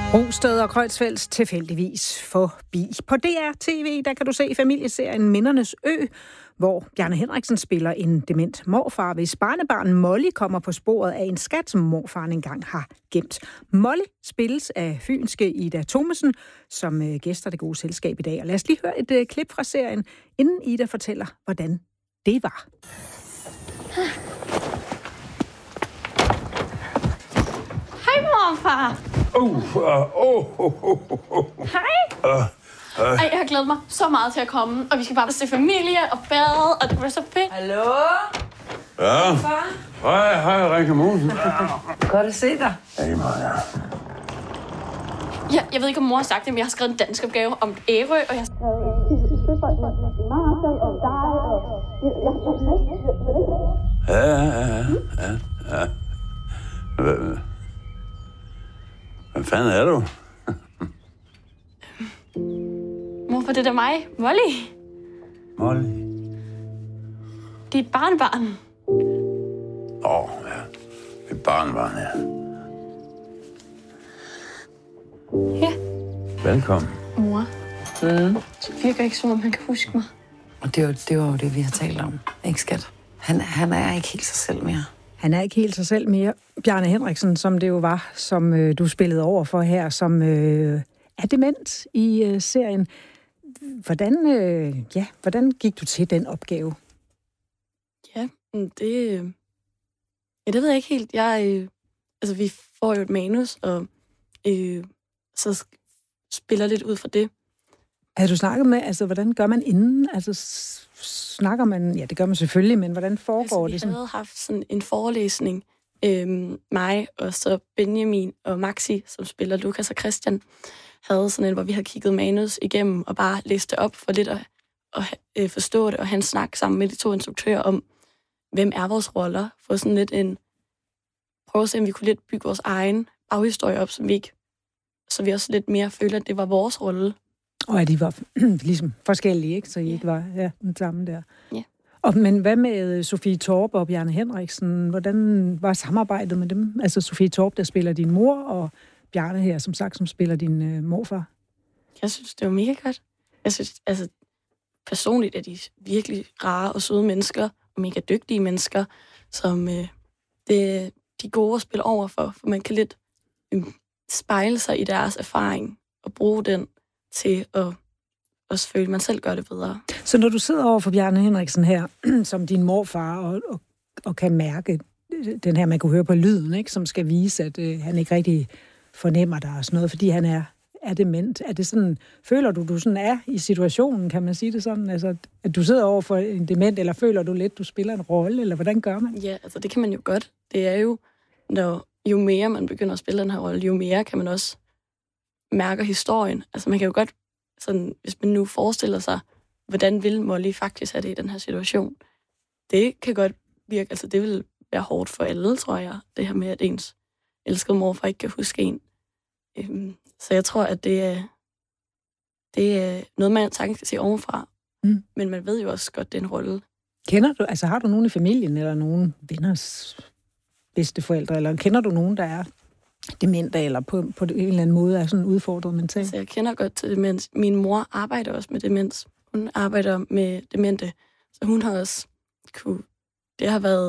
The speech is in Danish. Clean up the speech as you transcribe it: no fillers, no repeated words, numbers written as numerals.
Rungsted og Kreuzfeldt tilfældigvis forbi. På DR TV, der kan du se familieserien Mindernes Ø, hvor Bjarne Henriksen spiller en dement morfar, hvis barnebarn Molly kommer på sporet af en skat, som morfaren engang har gemt. Molly spilles af fynske Ida Thomesen, som gæster Det Gode Selskab i dag. Og lad os lige høre et klip fra serien, inden Ida fortæller, hvordan det var. Hej, morfar. Hej. Ej, jeg har glædet mig så meget til at komme, og vi skal bare se familie og bade, og det bliver så fedt. Hallo? Ja. Hej, Rikke Mosen. Godt at se dig. Hej, Maja. Ja, jeg ved ikke, om mor har sagt det, men jeg har skrevet en dansk opgave om Ærø, og jeg har skrevet Ja. Hvad fanden er du? Morfar, det er mig, Molly. Molly? Dit barnebarn. Ja. Et barnbarn, ja. Ja. Velkommen. Mor. Det virker ikke, som om han kan huske mig. Og det var jo det, vi har talt om. Ikke, skat? Han er ikke helt sig selv mere. Han er ikke helt sig selv mere. Bjarne Henriksen, som det jo var, som du spillede over for her, som er dement i serien. Hvordan gik du til den opgave? Ja, det ved jeg ikke helt. Vi får jo et manus, og så spiller lidt ud fra det. Har du snakket med, hvordan gør man inden? Snakker man, ja, det gør man selvfølgelig, men hvordan foregår det? Vi havde haft sådan en forelæsning, mig og så Benjamin og Maxi, som spiller Lukas og Christian, havde sådan en, hvor vi havde kigget manus igennem og bare læst det op for lidt at forstå det, og han snakkede sammen med de to instruktører om, hvem er vores roller, for sådan lidt prøve at se, om vi kunne lidt bygge vores egen baghistorie op, så vi også lidt mere føler, at det var vores rolle. Og at de var ligesom forskellige, ikke? Så I ikke var den samme der. Ja. Men hvad med Sofie Torp og Bjarne Henriksen? Hvordan var samarbejdet med dem? Altså Sofie Torp, der spiller din mor, og Bjarne her, som spiller din morfar. Jeg synes, det var mega godt. Jeg synes, personligt er de virkelig rare og søde mennesker, og mega dygtige mennesker, som de er gode at spille over for man kan lidt spejle sig i deres erfaring og bruge den til at også føle, at man selv gør det bedre. Så når du sidder over for Bjarne Henriksen her, som din morfar, og kan mærke den her, man kunne høre på lyden, ikke, som skal vise, at han ikke rigtig fornemmer dig og sådan noget, fordi han er dement. Er det sådan, føler du sådan er i situationen, kan man sige det sådan? Altså, at du sidder over for en dement, eller føler du lidt, du spiller en rolle, eller hvordan gør man? Ja, det kan man jo godt. Det er jo, jo mere man begynder at spille den her rolle, jo mere kan man også mærke historien. Altså man kan jo godt, sådan, hvis man nu forestiller sig, hvordan vil Molly faktisk have det i den her situation. Det kan godt virke, det vil være hårdt for alle, tror jeg, det her med, at ens elskede morfar ikke kan huske en. Så jeg tror, at det er noget, man sagtens kan se ovenfra. Men man ved jo også godt, det er en rolle. Kender du, har du nogen i familien, eller nogen venners bedsteforældre, eller kender du nogen, der er demente, eller på en eller anden måde er sådan udfordret mentalt? Altså, jeg kender godt til demens. Min mor arbejder også med demens. Hun arbejder med demente, så hun har også det har været